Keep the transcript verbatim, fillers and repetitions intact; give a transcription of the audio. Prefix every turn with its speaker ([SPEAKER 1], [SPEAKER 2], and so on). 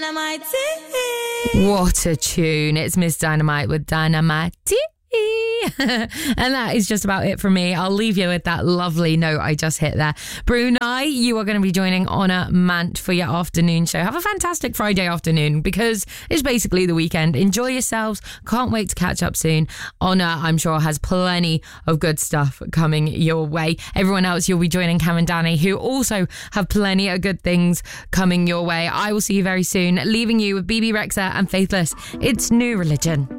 [SPEAKER 1] Dynamite.
[SPEAKER 2] What a tune. It's Miss Dynamite with Dynamite. And that is just about it for me. I'll leave you with that lovely note I just hit there. Brunei, you are going to be joining Honor Mant for your afternoon show. Have a fantastic Friday afternoon because it's basically the weekend. Enjoy yourselves. Can't wait to catch up soon. Honor, I'm sure, has plenty of good stuff coming your way. Everyone else, you'll be joining Cam and Danny, who also have plenty of good things coming your way. I will see you very soon. Leaving you with B B Rexha and Faithless. It's New Religion.